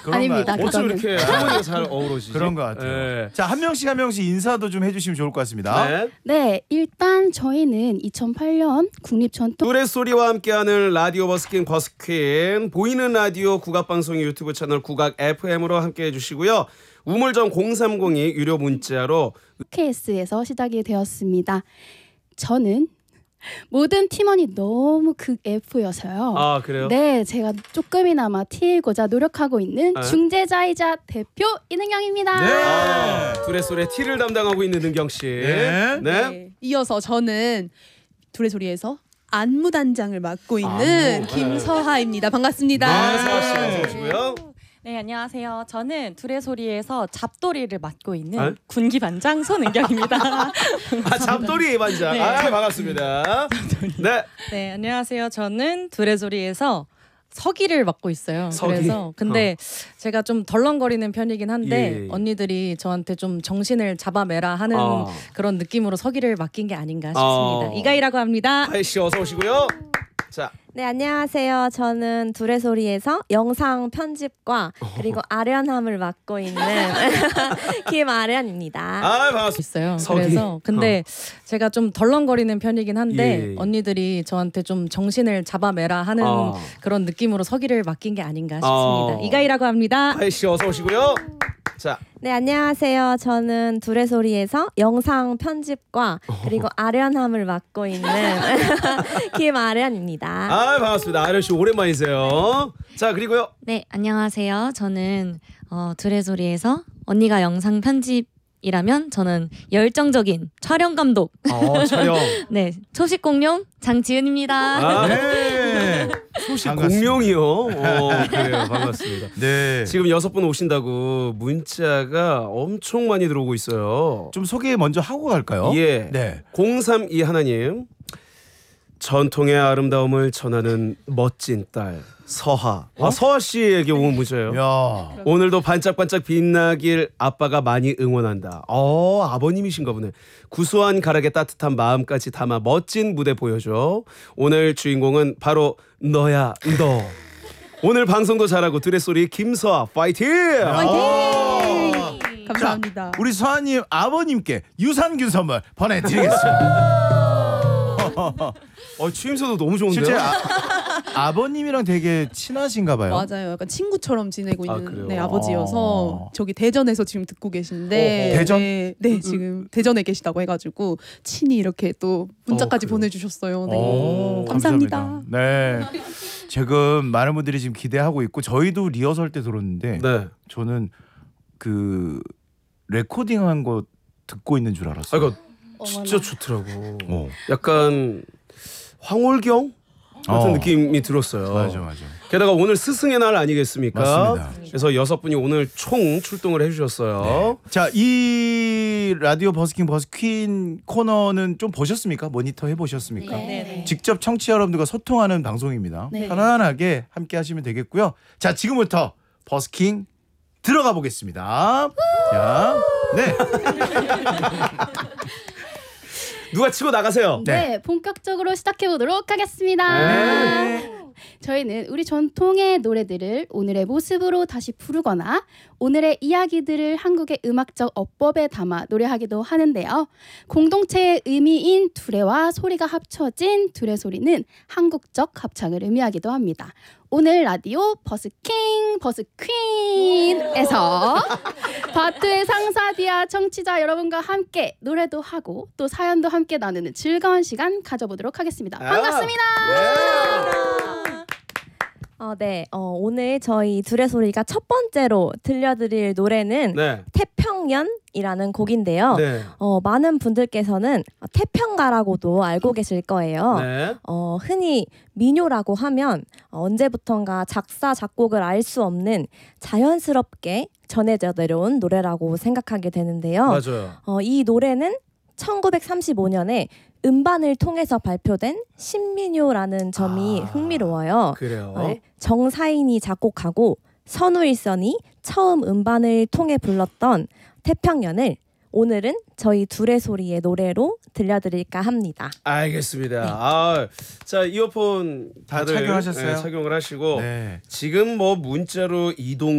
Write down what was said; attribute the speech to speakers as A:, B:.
A: 아닙니다.
B: 어쩜
A: 그거는.
B: 이렇게 할머니가 잘 어우러지지?
C: 그런 것 같아요.
B: 네.
C: 자, 한 명씩 인사도 좀 해주시면 좋을 것 같습니다.
B: 네.
A: 네, 일단 저희는 2008년 국립전통
B: 노래 소리와 함께하는 라디오 버스킹 버스퀸 보이는 라디오 국악방송 유튜브 채널 국악 FM으로 함께해 주시고요. 우물정 030이 유료 문자로
A: KS에서 시작이 되었습니다. 저는 모든 팀원이 너무 극 F여서요.
B: 아 그래요?
A: 네, 제가 조금이나마 T이고자 노력하고 있는
B: 네.
A: 중재자이자 대표 이능영입니다.
C: 네.
B: 둘의 소리의 T를 담당하고 있는 능경 씨.
C: 네.
D: 네. 이어서 저는 둘의 소리에서 안무단장을 맡고 있는
B: 안무.
D: 김서하입니다. 반갑습니다.
B: 네, 서하 씨 어서 오시고요.
E: 네, 안녕하세요. 저는 둘의 소리에서 잡돌이를 맡고 있는
B: 아?
E: 군기반장 손은경입니다.
B: 아 잡돌이 반장.
E: 네.
B: 아 반갑습니다. 네.
E: 네, 안녕하세요. 저는 둘의 소리에서 서기를 맡고 있어요.
B: 서기?
E: 그래서 근데 제가 좀 덜렁거리는 편이긴 한데
B: 예.
E: 언니들이 저한테 좀 정신을 잡아매라 하는 그런 느낌으로 서기를 맡긴 게 아닌가 싶습니다. 이가희라고 합니다.
B: 하이 씨 어서 오시고요. 자.
F: 네, 안녕하세요. 저는 둘의 소리에서 영상 편집과 그리고 아련함을 맡고 있는 김아련입니다.
B: 아 반갑습니다.
E: 있어요.
B: 서기.
E: 그래서 근데 제가 좀 덜렁거리는 편이긴 한데
B: 예.
E: 언니들이 저한테 좀 정신을 잡아매라 하는 그런 느낌으로 서기를 맡긴 게 아닌가 싶습니다. 이가희라고 합니다.
B: 하이 씨 어서 오시고요. 자.
F: 네, 안녕하세요. 저는 둘의 소리에서 영상 편집과 그리고 아련함을 맡고 있는 김아련입니다.
B: 아 반갑습니다. 아련 씨 오랜만이세요. 자 그리고요.
G: 네, 안녕하세요. 저는 둘의 소리에서 언니가 영상 편집이라면 저는 열정적인 촬영 감독.
B: 촬영.
G: 네, 초식 공룡 장지은입니다.
B: 아,
C: 네.
B: 소식
C: 반갑습니다.
B: 공룡이요. 그래요. 반갑습니다.
C: 네.
B: 지금 6분 오신다고 문자가 엄청 많이 들어오고 있어요.
C: 좀 소개 먼저 하고 갈까요?
B: 예.
C: 네.
B: 032 하나님. 전통의 아름다움을 전하는 멋진 딸 서하. 아 서하 씨에게 온 문자예요.
C: 야.
B: 오늘도 반짝반짝 빛나길 아빠가 많이 응원한다. 아버님이신가 보네. 구수한 가락의 따뜻한 마음까지 담아 멋진 무대 보여줘. 오늘 주인공은 바로 너야 너. 오늘 방송도 잘하고 둘의 소리 김서하 파이팅!
D: 감사합니다.
C: 우리 서하님 아버님께 유산균 선물 보내드리겠습니다.
B: 추임새도 너무 좋은데요?
C: 실제 아버님이랑 되게 친하신가 봐요.
D: 맞아요. 약간 친구처럼 지내고
B: 아,
D: 있는
B: 그래요?
D: 아버지여서 저기 대전에서 지금 듣고 계신데
C: 대전?
D: 네, 지금 대전에 계시다고 해가지고 친히 이렇게 또 문자까지
B: 그래요?
D: 보내주셨어요. 네. 감사합니다.
C: 네. 지금 많은 분들이 지금 기대하고 있고 저희도 리허설 때 들었는데
B: 네.
C: 저는 그 레코딩한 거 듣고 있는 줄 알았어요.
B: 이거 진짜 좋더라고.
C: 어.
B: 약간 황홀경 같은 느낌이 들었어요.
C: 맞아.
B: 게다가 오늘 스승의 날 아니겠습니까?
C: 맞습니다.
B: 그래서 6분이 오늘 총 출동을 해주셨어요.
C: 네. 자, 이 라디오 버스킹 버스퀸 코너는 좀 보셨습니까? 모니터 해보셨습니까?
A: 네.
C: 직접 청취자 여러분들과 소통하는 방송입니다.
A: 네.
C: 편안하게 함께 하시면 되겠고요. 자, 지금부터 버스킹 들어가 보겠습니다. 자, 네.
B: 누가 치고 나가세요.
A: 네, 본격적으로 시작해 보도록 하겠습니다.
B: 네.
A: 저희는 우리 전통의 노래들을 오늘의 모습으로 다시 부르거나 오늘의 이야기들을 한국의 음악적 어법에 담아 노래하기도 하는데요. 공동체의 의미인 두레와 소리가 합쳐진 두레 소리는 한국적 합창을 의미하기도 합니다. 오늘 라디오 버스킹 버스퀸에서 바투의 상사디아 청취자 여러분과 함께 노래도 하고 또 사연도 함께 나누는 즐거운 시간 가져보도록 하겠습니다. 반갑습니다.
F: 네, 오늘 저희 둘의 소리가 첫 번째로 들려드릴 노래는
B: 네.
F: 태평년이라는 곡인데요.
B: 네.
F: 많은 분들께서는 태평가라고도 알고 계실 거예요.
B: 네.
F: 흔히 민요라고 하면 언제부턴가 작사 작곡을 알 수 없는 자연스럽게 전해져 내려온 노래라고 생각하게 되는데요.
B: 맞아요.
F: 이 노래는 1935년에 음반을 통해서 발표된 신민요라는 점이 흥미로워요.
B: 그래요.
F: 정사인이 작곡하고 선우일선이 처음 음반을 통해 불렀던 태평년을 오늘은 저희 둘의 소리의 노래로 들려드릴까 합니다.
B: 알겠습니다. 자 이어폰
C: 다
B: 다들
C: 착용하셨어요?
B: 착용을 하시고
C: 네.
B: 지금 뭐 문자로 이동